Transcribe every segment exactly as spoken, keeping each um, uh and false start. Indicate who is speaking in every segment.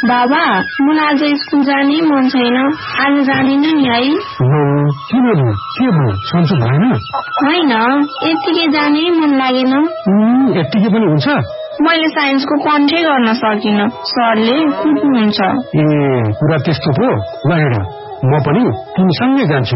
Speaker 1: बाबा मलाई आज स्कुल जाने मन छैन, आज जाँदिनँ नि है।
Speaker 2: किन के भयो, सन्चो भएन?
Speaker 1: होइन, यत्तिकै जाने मन लागेन।
Speaker 2: यत्तिकै पनि हुन्छ?
Speaker 1: मैले साइन्सको कन्ठै गर्न सकिनँ, सरले कुट्नुहुन्छ।
Speaker 2: ए कुरा त्यस्तो पो। ल हेर, म पनि तिमीसँगै जान्छु।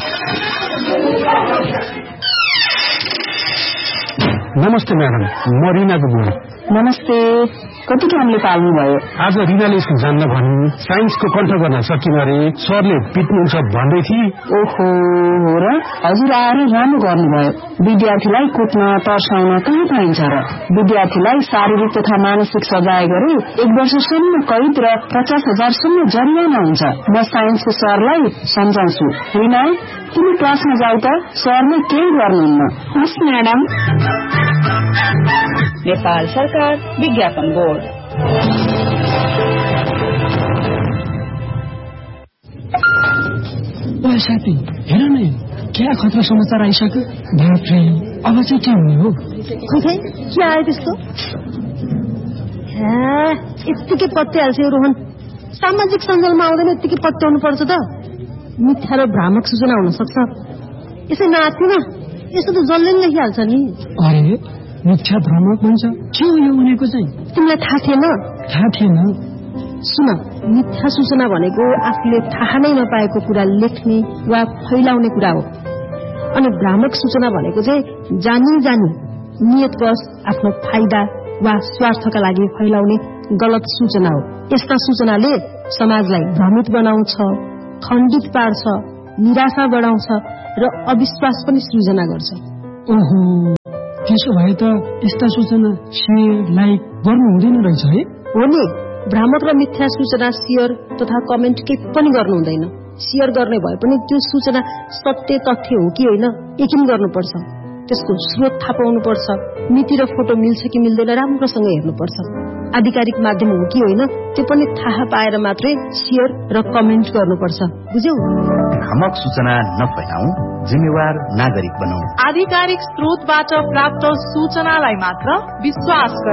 Speaker 2: नमस्ते म्याडम, म रिनाको बुवा।
Speaker 3: नमस्ते, कति कामले पाल्नु भयो?
Speaker 2: आज रिनाले स्कुल जान्न भन्नु, साइन्सको कन्ठ गर्न सकिन अरे, सरले पिट्नुहुन्छ भन्दै थिए।
Speaker 3: ओहो, हो र? हजुर आएर राम्रो गर्नुभयो। विद्यार्थीलाई कुट्न तर्साउन कहाँ पाइन्छ र? विद्यार्थीलाई शारीरिक तथा मानसिक सजाय गरे एक वर्षसम्म कैद र पचास हजारसम्म जरिवाना हुन्छ। म साइन्सको सरलाई सम्झाउँछु। रिना, तिमी क्लासमा जाऊ त, सरले केही गर्नुहुन्न।
Speaker 1: हस् म्याडम।
Speaker 4: नेपाल सरकार विज्ञापन बोर्ड।
Speaker 5: ओ साथी, हेर न, क्या खतरा समाचार आइसक्यो। बाफ्रे, अब चाहिँ के हुने हो?
Speaker 6: खै के आयो त्यस्तो? यत्तिकै पत्याइहाल्छ यो रोहन। सामाजिक सञ्जालमा आउँदैन यत्तिकै पत्याउनु पर्छ त। मिथ्या र भ्रामक सूचना हुन सक्छ। यसै नाच्नु न, यस्तो त जसले पनि लेखिहाल्छ नि।
Speaker 5: अरे मिथ्या भ्रामक भन्छ, के हो यो भनेको चाहिँ?
Speaker 6: तिमीलाई थाहा थिएन?
Speaker 5: थाहा थिएन।
Speaker 6: सुन, मिथ्या सूचना भनेको आफूले थाहा नै नपाएको कुरा लेख्ने वा फैलाउने कुरा हो। अनि भ्रामक सूचना भनेको चाहिँ जानी जानी नियतवश आफ्नो फाइदा वा स्वार्थका लागि फैलाउने गलत सूचना हो। यस्ता सूचनाले समाजलाई भ्रमित बनाउँछ, खण्डित पार्छ, निराशा बढाउँछ र अविश्वास पनि सृजना गर्छ।
Speaker 5: ओहो, त्यसो भए त यस्ता सूचना शेयर लाइक गर्नु हुँदैन रहेछ है?
Speaker 6: हो नि, भ्रामक र मिथ्या सूचना शेयर तथा कमेन्ट केही पनि गर्नु हुँदैन। शेयर गर्ने भए पनि त्यो सूचना सत्य तथ्य हो कि होइन यकिन गर्नुपर्छ। त्यसको स्रोत थाहा पाउनुपर्छ। मिति र फोटो मिल्छ कि मिल्दैन राम्रोसँग हेर्नुपर्छ। आधिकारिक माध्यम हो कि होइन त्यो पनि थाहा पाएर मात्रै शेयर र कमेन्ट गर्नुपर्छ। बुझ्यौ?
Speaker 7: भ्रामक सूचना नफैलाऊ, जिम्मेवार नागरिक बनाऊ।
Speaker 4: आधिकारिक स्रोतबाट प्राप्त सूचनालाई मात्र विश्वास